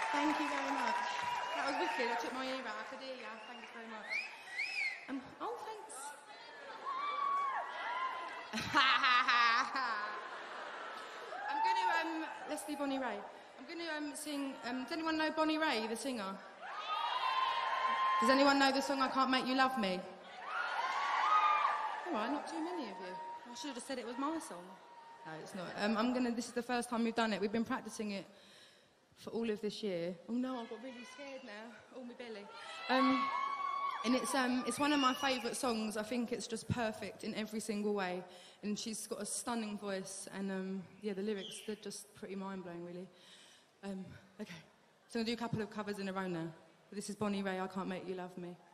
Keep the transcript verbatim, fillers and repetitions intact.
Thank you very much. That was wicked. I took my ear out. I could hear you. Thank you very much. Um, oh, thanks. I'm going to, um, let's do Bonnie Raitt. I'm going to um, sing, um, does anyone know Bonnie Raitt, the singer? Does anyone know the song I Can't Make You Love Me? All right, not too many of you. I should have said it was my song. No, it's not. Um, I'm gonna. This is the first time we've done it. We've been practicing it for all of this year. Oh no, I got really scared now. Oh, my belly. Um, and it's um, it's one of my favourite songs. I think it's just perfect in every single way. And she's got a stunning voice. And um, yeah, the lyrics, they're just pretty mind blowing, really. Um, okay, so I'm gonna do a couple of covers in a row now. This is Bonnie Raitt. I Can't Make You Love Me.